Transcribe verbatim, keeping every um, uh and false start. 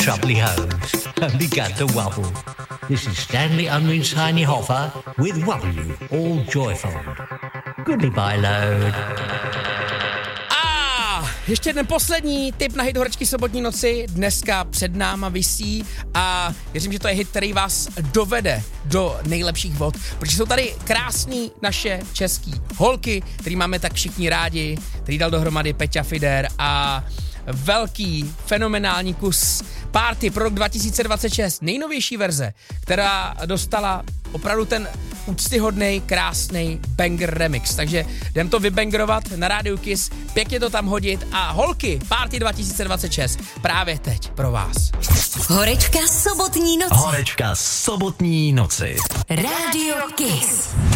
troubly hose and began to wobble. This is Stanley Unwin's Tiny Hoffer with Wobble You, all joyful. Goodbye, load. Ještě ten poslední tip na hit horečky sobotní noci dneska před náma visí a věřím, že to je hit, který vás dovede do nejlepších vod, protože jsou tady krásný naše český holky, který máme tak všichni rádi, který dal dohromady Peťa Fider a velký, fenomenální kus Party pro rok dva tisíce dvacet šest, nejnovější verze, která dostala opravdu ten úctyhodnej, krásnej banger remix. Takže jdem to vybangerovat na rádiu Kiss, pěkně to tam hodit a holky, Party dva tisíce dvacet šest právě teď pro vás. Horečka sobotní noci. Horečka sobotní noci. Rádio Kiss.